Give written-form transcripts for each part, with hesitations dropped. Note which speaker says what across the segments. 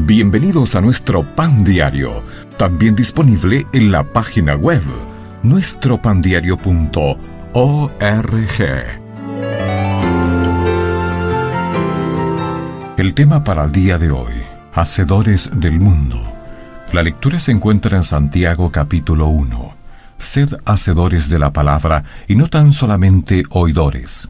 Speaker 1: Bienvenidos a nuestro Pan Diario, también disponible en la página web nuestropandiario.org. El tema para el día de hoy: Hacedores del mundo. La lectura se encuentra en Santiago capítulo 1. Sed hacedores de la palabra y no tan solamente oidores.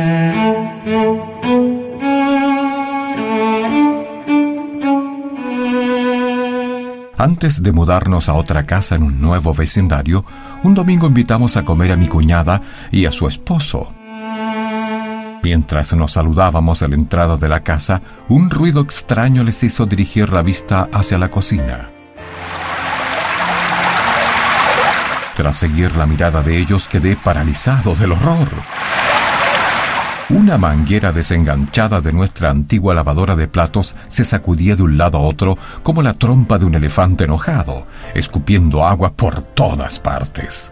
Speaker 1: Antes de mudarnos a otra casa en un nuevo vecindario, un domingo invitamos a comer a mi cuñada y a su esposo. Mientras nos saludábamos a la entrada de la casa, un ruido extraño les hizo dirigir la vista hacia la cocina. Tras seguir la mirada de ellos, quedé paralizado del horror. Una manguera desenganchada de nuestra antigua lavadora de platos se sacudía de un lado a otro como la trompa de un elefante enojado, escupiendo agua por todas partes.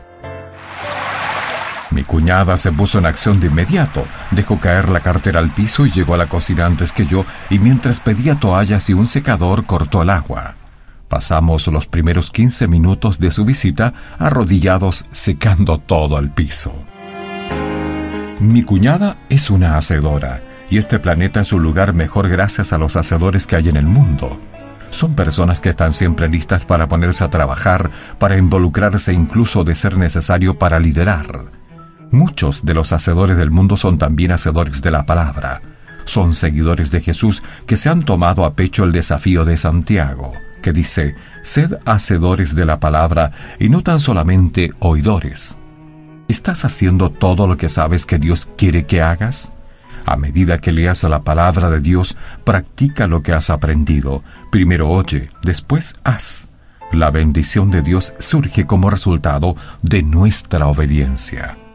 Speaker 1: Mi cuñada se puso en acción de inmediato, dejó caer la cartera al piso y llegó a la cocina antes que yo, y mientras pedía toallas y un secador, cortó el agua. Pasamos los primeros 15 minutos de su visita arrodillados secando todo el piso. Mi cuñada es una hacedora, y este planeta es un lugar mejor gracias a los hacedores que hay en el mundo. Son personas que están siempre listas para ponerse a trabajar, para involucrarse incluso de ser necesario para liderar. Muchos de los hacedores del mundo son también hacedores de la palabra. Son seguidores de Jesús que se han tomado a pecho el desafío de Santiago, que dice: sed hacedores de la palabra y no tan solamente oidores. ¿Estás haciendo todo lo que sabes que Dios quiere que hagas? A medida que leas la palabra de Dios, practica lo que has aprendido. Primero oye, después haz. La bendición de Dios surge como resultado de nuestra obediencia.